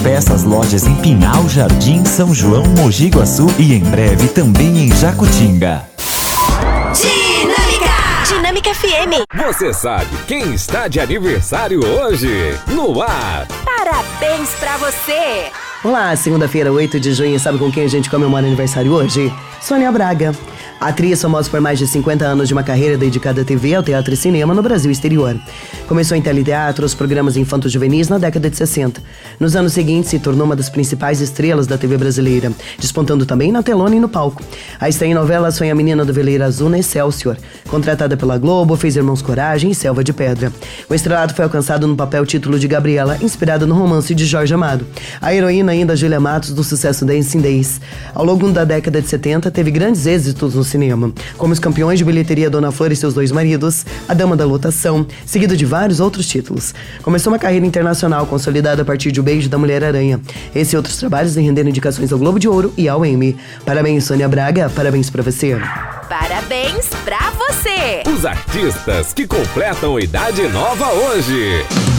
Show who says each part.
Speaker 1: Peças lojas em Pinhal, Jardim, São João, Mogi Guaçu e em breve também em Jacutinga.
Speaker 2: Dinâmica FM.
Speaker 3: Você sabe quem está de aniversário hoje? No ar.
Speaker 2: Parabéns pra você.
Speaker 4: Olá, segunda-feira, 8 de junho, sabe com quem a gente comemora aniversário hoje? Sônia Braga. Atriz famosa por mais de 50 anos de uma carreira dedicada à TV, ao teatro e cinema no Brasil e exterior. Começou em teleteatro, os programas infanto-juvenis na década de 60. Nos anos seguintes, se tornou uma das principais estrelas da TV brasileira, despontando também na telona e no palco. A estreia em novelas foi A Menina do Veleiro Azul na Excelsior. Contratada pela Globo, fez Irmãos Coragem e Selva de Pedra. O estrelato foi alcançado no papel título de Gabriela, inspirada no romance de Jorge Amado. A heroína ainda Júlia Matos, do sucesso Dancing Days. Ao longo da década de 70, teve grandes êxitos no cinema, como Os Campeões de Bilheteria Dona Flor e Seus Dois Maridos, A Dama da Lotação, seguido de vários outros títulos. Começou uma carreira internacional consolidada a partir de O Beijo da Mulher-Aranha. Esse e outros trabalhos lhe renderam indicações ao Globo de Ouro e ao Emmy. Parabéns, Sônia Braga, parabéns pra você.
Speaker 2: Parabéns pra você.
Speaker 3: Os artistas que completam idade nova hoje.